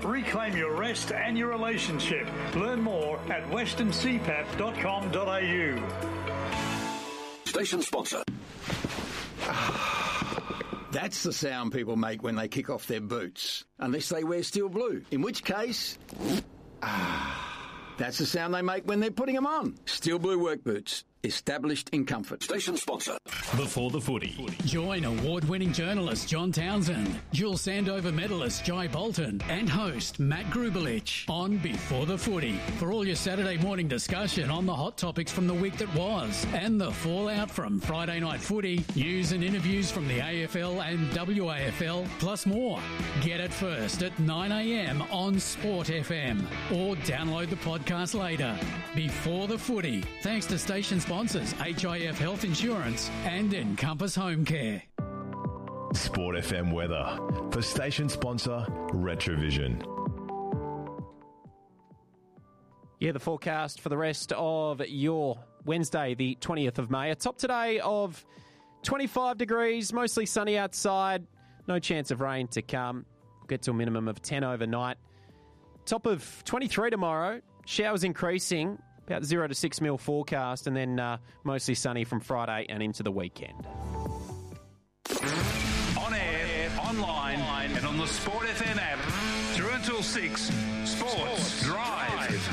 Reclaim your rest and your relationship. Learn more at westerncpap.com.au. Station sponsor. That's the sound people make when they kick off their boots. Unless they wear steel blue. In which case... that's the sound they make when they're putting them on. Steel blue work boots. Established in comfort. Station sponsor. Before the footy. Join award-winning journalist John Townsend, dual Sandover medalist Jai Bolton, and host Matt Grubelich on Before the Footy for all your Saturday morning discussion on the hot topics from the week that was and the fallout from Friday night footy, news and interviews from the AFL and WAFL, plus more. Get it first at 9 a.m. on Sport FM or download the podcast later. Before the Footy, thanks to station sponsors HIF Health Insurance and Encompass Home Care. Sport FM weather for station sponsor Retrovision. Yeah, the forecast for the rest of your Wednesday, the 20th of May. A top today of 25 degrees, mostly sunny outside. No chance of rain to come. Get to a minimum of 10 overnight. Top of 23 tomorrow. Showers increasing. About 0 to 6 mil forecast, and then mostly sunny from Friday and into the weekend. On air, online, and on the Sport FM app. Through until 6, Sports Drive.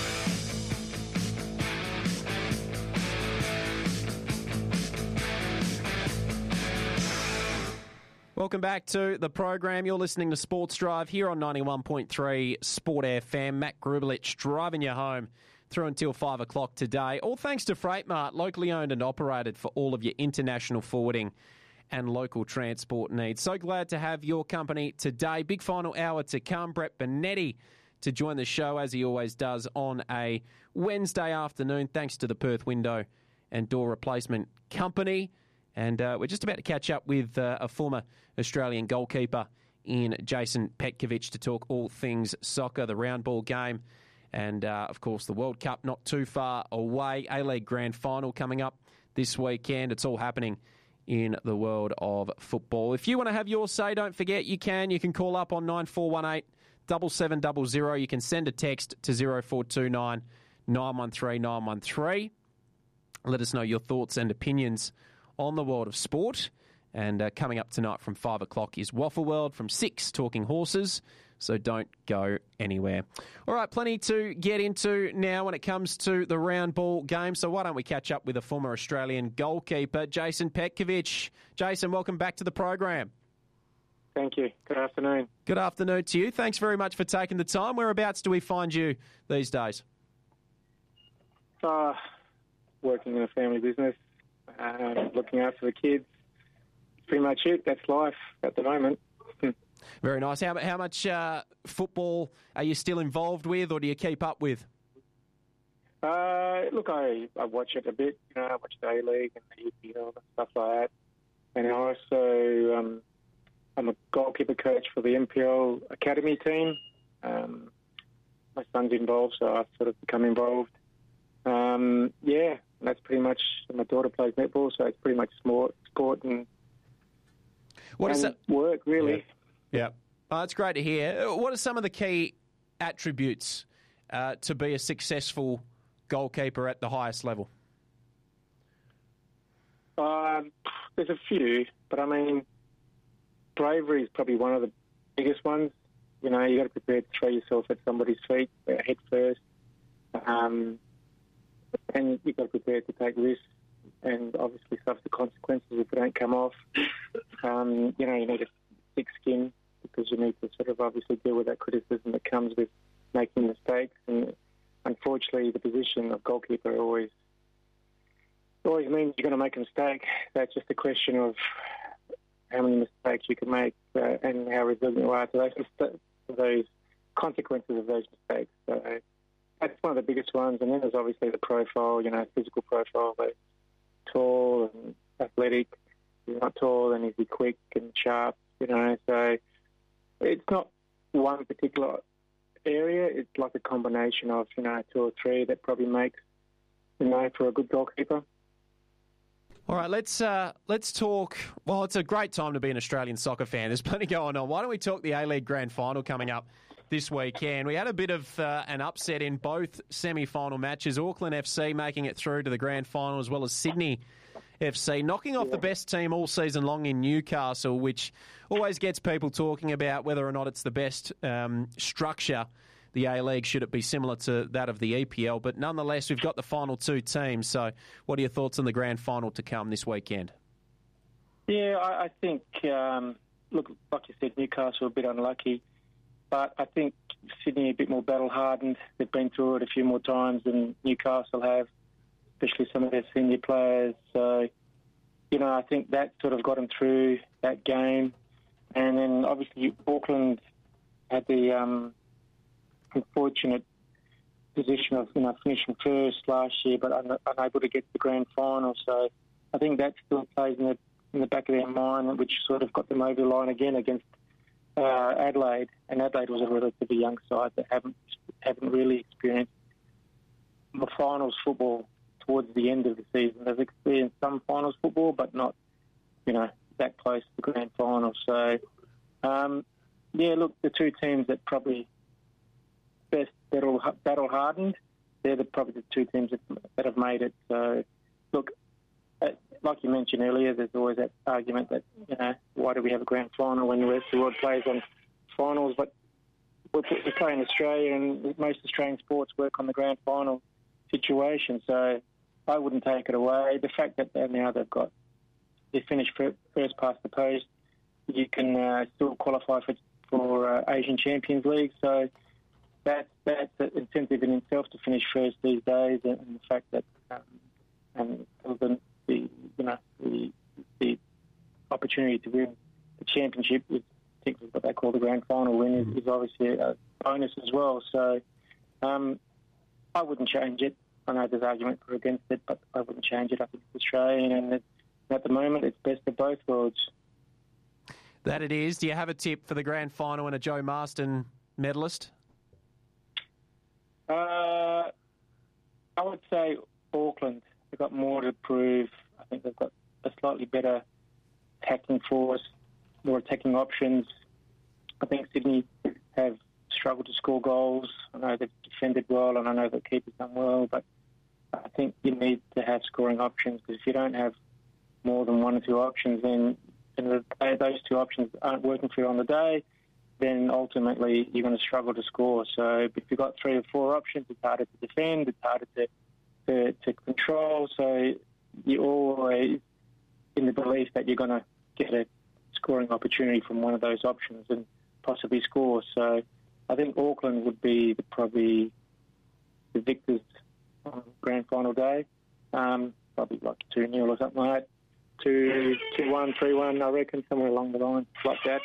Welcome back to the program. You're listening to Sports Drive here on 91.3 Sport FM. Matt Grubelich driving you home through until 5 o'clock today. All thanks to Freightmart, locally owned and operated for all of your international forwarding and local transport needs. So glad to have your company today. Big final hour to come. Brett Bonetti to join the show, as he always does, on a Wednesday afternoon, thanks to the Perth Window and Door Replacement Company. And we're just about to catch up with a former Australian goalkeeper in Jason Petkovic to talk all things soccer, the round ball game, and, of course, the World Cup not too far away. A-League Grand Final coming up this weekend. It's all happening in the world of football. If you want to have your say, don't forget you can. You can call up on 9418 7700. You can send a text to 0429 913 913. Let us know your thoughts and opinions on the world of sport. And coming up tonight from 5 o'clock is Waffle World, from 6, talking horses. So don't go anywhere. All right, plenty to get into now when it comes to the round ball game. So why don't we catch up with a former Australian goalkeeper, Jason Petkovic. Jason, welcome back to the program. Thank you. Good afternoon. Good afternoon to you. Thanks very much for taking the time. Whereabouts do we find you these days? Working in a family business, looking after the kids. Pretty much it. That's life at the moment. Very nice. How much football are you still involved with, or do you keep up with? Look, I watch it a bit. You know, I watch the A-League and the EPL and stuff like that. And I also, I'm a goalkeeper coach for the NPL Academy team. My son's involved, so I've sort of become involved. Yeah, that's pretty much. My daughter plays netball, so it's pretty much sport and work, really. Yeah. Oh, that's great to hear. What are some of the key attributes to be a successful goalkeeper at the highest level? There's a few, but I mean, bravery is probably one of the biggest ones. You know, you got to prepare to throw yourself at somebody's feet, head first, and you've got to prepare to take risks and obviously suffer the consequences if they don't come off. You know, you need a thick skin because you need to sort of obviously deal with that criticism that comes with making mistakes. And unfortunately, the position of goalkeeper always means you're going to make a mistake. That's just a question of how many mistakes you can make and how resilient you are to those consequences of those mistakes. So that's one of the biggest ones. And then there's obviously the profile, you know, physical profile. But tall and athletic. If he's not tall, then he's be quick and sharp, you know. So it's not one particular area. It's like a combination of, you know, two or three that probably makes, you know, for a good goalkeeper. All right, let's talk. Well, it's a great time to be an Australian soccer fan. There's plenty going on. Why don't we talk the A-League Grand Final coming up this weekend. We had a bit of an upset in both semi-final matches. Auckland FC making it through to the grand final, as well as Sydney FC knocking off the best team all season long in Newcastle, which always gets people talking about whether or not it's the best structure, the A-League, should it be similar to that of the EPL. But nonetheless, we've got the final two teams. So what are your thoughts on the grand final to come this weekend? Yeah, I think, look, like you said, Newcastle a bit unlucky. But I think Sydney a bit more battle-hardened. They've been through it a few more times than Newcastle have, especially some of their senior players. So, I think that sort of got them through that game. And then, obviously, Auckland had the unfortunate position of, finishing first last year, but unable to get to the grand final. So I think that still plays in the back of their mind, which sort of got them over the line again against Adelaide. And Adelaide was a relatively young side that haven't really experienced the finals football towards the end of the season. They've experienced some finals football, but not, that close to the grand final. So, look, the two teams that probably best battle-hardened, they're probably the two teams that have made it. So, look, like you mentioned earlier, there's always that argument that, why do we have a grand final when the rest of the world plays on finals? But we play in Australia, and most Australian sports work on the grand final situation. So I wouldn't take it away. The fact that they finished first past the post, you can still qualify for Asian Champions League. So that's an incentive in itself to finish first these days, and the fact that the opportunity to win the championship, with what they call the grand final win, is obviously a bonus as well. So I wouldn't change it. I know there's argument for against it, but I wouldn't change it. I think it's Australian, and at the moment it's best of both worlds. That it is. Do you have a tip for the grand final and a Joe Marston medalist? I would say Auckland. They've got more to prove. I think they've got a slightly better attacking force, more attacking options. I think Sydney have struggled to score goals. I know they've defended well, and I know the keeper's done well, but I think you need to have scoring options, because if you don't have more than one or two options, then those two options aren't working for you on the day, then ultimately you're going to struggle to score. So if you've got three or four options, it's harder to defend, it's harder to control. So you're always in the belief that you're going to get a scoring opportunity from one of those options and possibly score. So I think Auckland would be probably the victors on grand final day. Probably like 2-0 or something like that. 2-1, 3-1, I reckon, somewhere along the line, like that.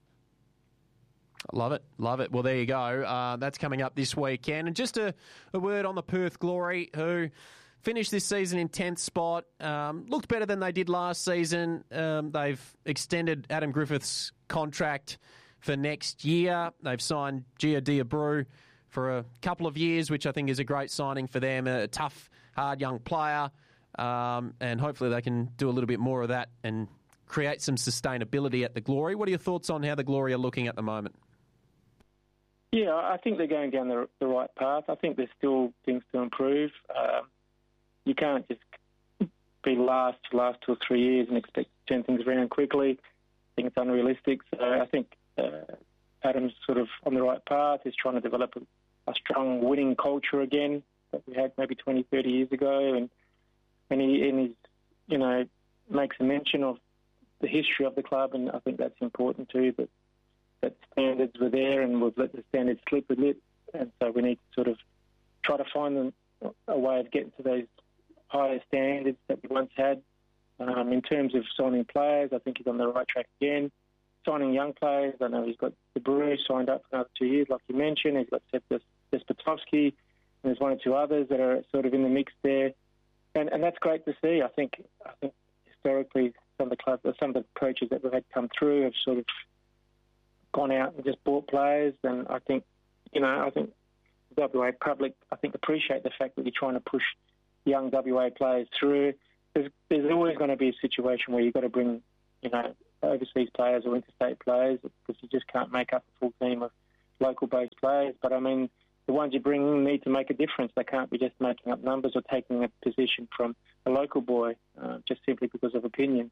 Love it. Well, there you go. That's coming up this weekend. And just a word on the Perth Glory, who finished this season in 10th spot. Looked better than they did last season. They've extended Adam Griffith's contract for next year. They've signed Gia Diabreu for a couple of years, which I think is a great signing for them. A tough, hard young player. And hopefully they can do a little bit more of that and create some sustainability at the Glory. What are your thoughts on how the Glory are looking at the moment? Yeah, I think they're going down the right path. I think there's still things to improve. You can't just be last 2 or 3 years and expect to turn things around quickly. I think it's unrealistic. So I think Adam's sort of on the right path. He's trying to develop a strong winning culture again that we had maybe 20, 30 years ago. And he makes a mention of the history of the club, and I think that's important too, that standards were there and we've let the standards slip a bit, and so we need to sort of try to find a way of getting to those higher standards that we once had. In terms of signing players, I think he's on the right track again. Signing young players, I know he's got Diabreu signed up for another 2 years, like you mentioned. He's got Despotovsky, and there's one or two others that are sort of in the mix there. And that's great to see. I think historically some of the coaches that we've had come through have sort of gone out and just bought players, and I think the WA public, appreciate the fact that you're trying to push young WA players through. There's always going to be a situation where you've got to bring, overseas players or interstate players, because you just can't make up a full team of local-based players. But, I mean, the ones you bring in need to make a difference. They can't be just making up numbers or taking a position from a local boy just simply because of opinion.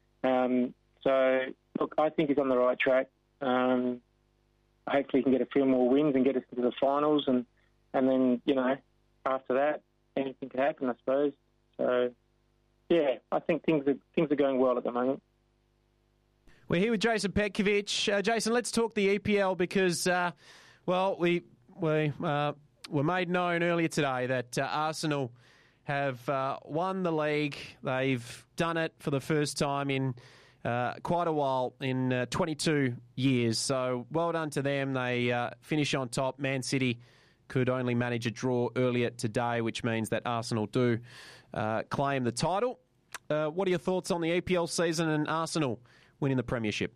So, look, I think he's on the right track. Hopefully he can get a few more wins and get us into the finals. And then, you know, after that, anything can happen, I suppose. So, yeah, I think things are going well at the moment. We're here with Jason Petkovic. Jason, let's talk the EPL because, we were made known earlier today that Arsenal have won the league. They've done it for the first time in quite a while, in 22 years. So well done to them. They finish on top. Man City could only manage a draw earlier today, which means that Arsenal do claim the title. What are your thoughts on the EPL season and Arsenal winning the premiership?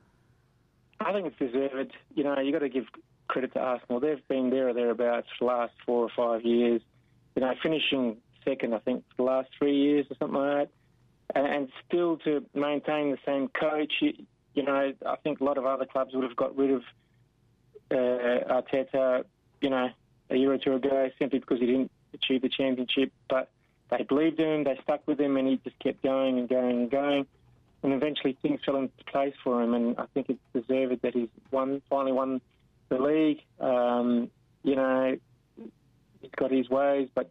I think it's deserved. You know, you've got to give credit to Arsenal. They've been there or thereabouts for the last 4 or 5 years. You know, finishing second, I think, for the last 3 years or something like that. And still to maintain the same coach, you know, I think a lot of other clubs would have got rid of Arteta, you know, a year or two ago simply because he didn't achieve the championship. But they believed in him, they stuck with him, and he just kept going and going and going. And eventually things fell into place for him, and I think it's deserved that he's finally won the league. You know, he's got his ways, but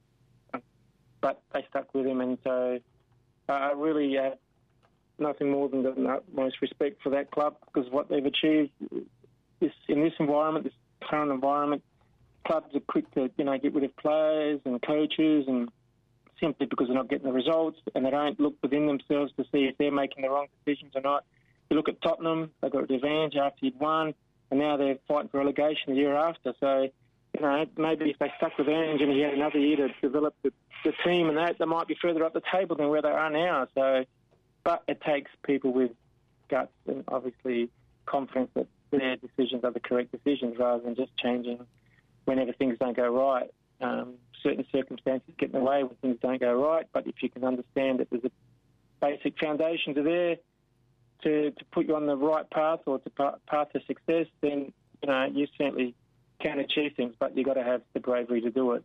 they stuck with him, and so I really have nothing more than the utmost respect for that club because what they've achieved in this environment, this current environment, clubs are quick to, you know, get rid of players and coaches and simply because they're not getting the results, and they don't look within themselves to see if they're making the wrong decisions or not. You look at Tottenham, they got revenge after he'd won, and now they're fighting for relegation the year after. So, you know, maybe if they stuck with Ange and he had another year to develop the team and that, they might be further up the table than where they are now. So, but it takes people with guts and obviously confidence that their decisions are the correct decisions rather than just changing whenever things don't go right. Certain circumstances get in the way when things don't go right, but if you can understand that there's a basic foundations are there to put you on the right path or to path to success, then, you know, you certainly can achieve things, but you've got to have the bravery to do it.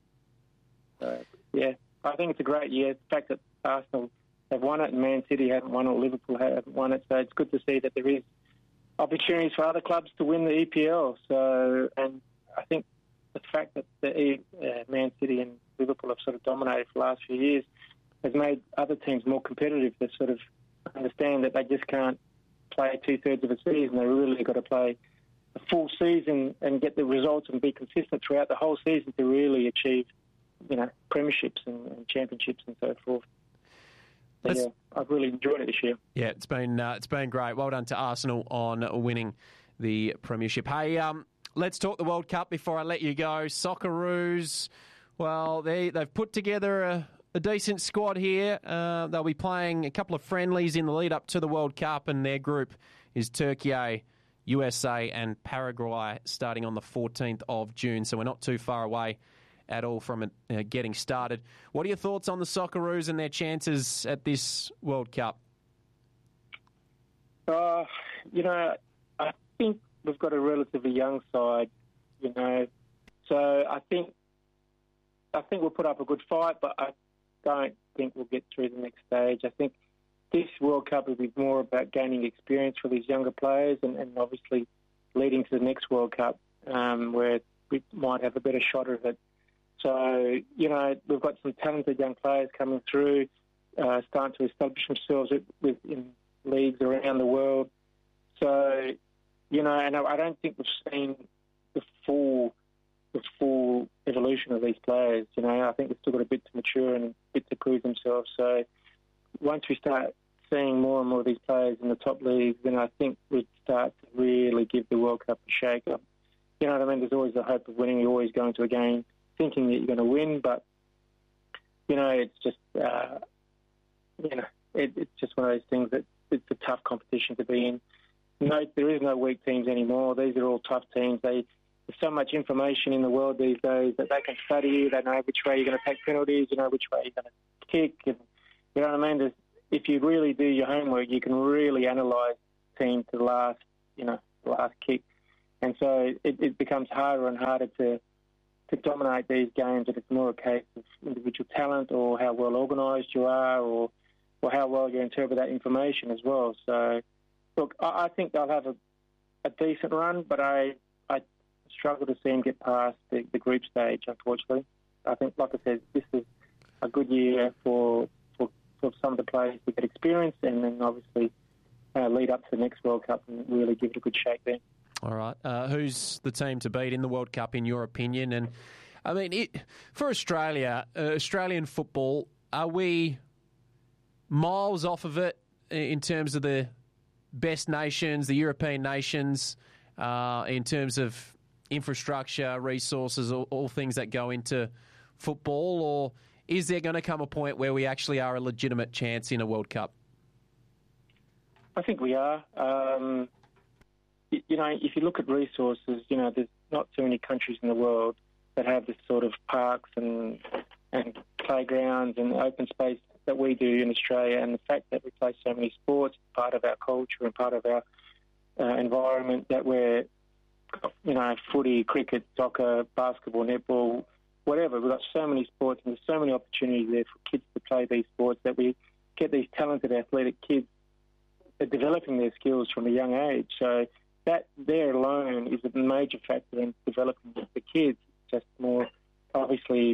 Yeah, I think it's a great year. The fact that Arsenal have won it and Man City haven't won it, or Liverpool haven't won it, so it's good to see that there is opportunities for other clubs to win the EPL. So, and I think the fact that the Man City and Liverpool have sort of dominated for the last few years has made other teams more competitive. They sort of understand that they just can't play 2/3 of a season. They really got to play a full season and get the results and be consistent throughout the whole season to really achieve, you know, premierships and championships and so forth. So, yeah, I've really enjoyed it this year. Yeah, it's been great. Well done to Arsenal on winning the premiership. Hey, let's talk the World Cup before I let you go. Socceroos, well, they've put together a decent squad here. They'll be playing a couple of friendlies in the lead up to the World Cup, and their group is Turkey, USA and Paraguay starting on the 14th of June. So we're not too far away at all from it getting started. What are your thoughts on the Socceroos and their chances at this World Cup? You know, I think we've got a relatively young side, you know. So I think we'll put up a good fight, but I don't think we'll get through the next stage. I think this World Cup will be more about gaining experience for these younger players and obviously leading to the next World Cup where we might have a better shot of it. So, you know, we've got some talented young players coming through, starting to establish themselves in leagues around the world. So, you know, and I don't think we've seen the full evolution of these players. You know, I think they've still got a bit to mature and a bit to prove themselves. So once we start seeing more and more of these players in the top leagues, then I think we'd start to really give the World Cup a shake-up. You know what I mean? There's always the hope of winning. You're always going to a game thinking that you're going to win, but, you know, it's just, you know, it's just one of those things that it's a tough competition to be in. No, there is no weak teams anymore. These are all tough teams. There's so much information in the world these days that they can study you. They know which way you're going to take penalties, you know, which way you're going to kick. And, you know what I mean? If you really do your homework, you can really analyse the team to the last kick. And so it becomes harder and harder to dominate these games, and it's more a case of individual talent or how well organised you are or how well you interpret that information as well. So, look, I think they'll have a decent run, but I struggle to see them get past the group stage, unfortunately. I think, like I said, this is a good year for some of the players to get experience and then obviously lead up to the next World Cup and really give it a good shake there. All right. Who's the team to beat in the World Cup, in your opinion? And, I mean, for Australia, Australian football, are we miles off of it in terms of the best nations, the European nations, in terms of infrastructure, resources, all things that go into football? Or is there going to come a point where we actually are a legitimate chance in a World Cup? I think we are. You know, if you look at resources, you know, there's not too many countries in the world that have this sort of parks and playgrounds and open space that we do in Australia. And the fact that we play so many sports, part of our culture and part of our environment, that we're, you know, footy, cricket, soccer, basketball, netball, whatever. We've got so many sports and there's so many opportunities there for kids to play these sports that we get these talented athletic kids developing their skills from a young age. So that there alone is a major factor in developing the kids. It's just more, obviously,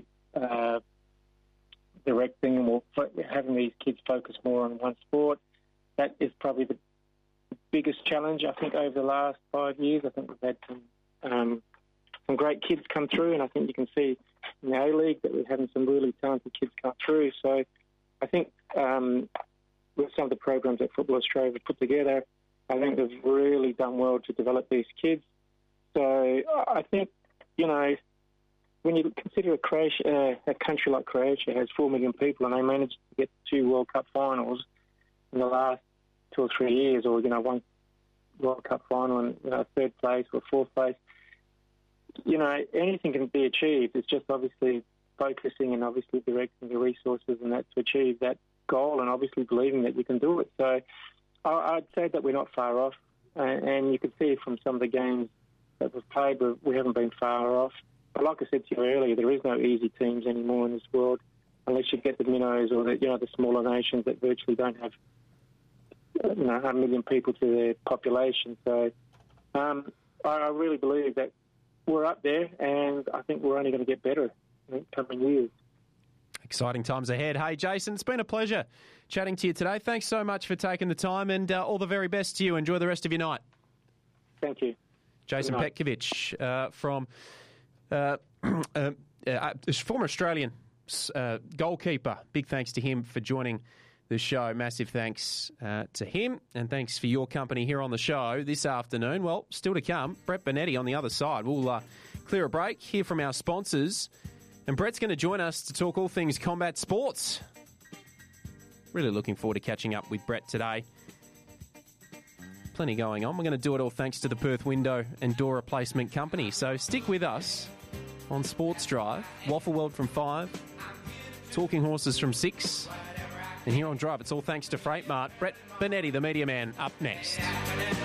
directing or having these kids focus more on one sport. That is probably the biggest challenge, I think, over the last 5 years. I think we've had some great kids come through, and I think you can see in the A-League that we're having some really talented kids come through. So I think with some of the programs that Football Australia have put together, I think they've really done well to develop these kids. So I think, you know, when you consider a country like Croatia has 4 million people and they managed to get 2 World Cup finals in the last 2 or 3 years, or, you know, 1 World Cup final and, you know, 3rd place or 4th place, you know, anything can be achieved. It's just obviously focusing and obviously directing the resources and that to achieve that goal and obviously believing that you can do it. So I'd say that we're not far off, and you can see from some of the games that we've played, we haven't been far off. But like I said to you earlier, there is no easy teams anymore in this world, unless you get the minnows or the smaller nations that virtually don't have 1 million people to their population. So I really believe that we're up there, and I think we're only going to get better in the coming years. Exciting times ahead. Hey, Jason, it's been a pleasure chatting to you today. Thanks so much for taking the time, and all the very best to you. Enjoy the rest of your night. Thank you. Jason Petkovic from former Australian goalkeeper. Big thanks to him for joining the show. Massive thanks to him, and thanks for your company here on the show this afternoon. Well, still to come, Brett Bonetti on the other side. We'll clear a break, hear from our sponsors, and Brett's going to join us to talk all things combat sports. Really looking forward to catching up with Brett today. Plenty going on. We're going to do it all thanks to the Perth Window and Door Replacement Company. So stick with us on Sports Drive. Waffle World from 5, Talking Horses from 6, and here on Drive, it's all thanks to Freight Mart. Brett Bonetti, the media man, up next.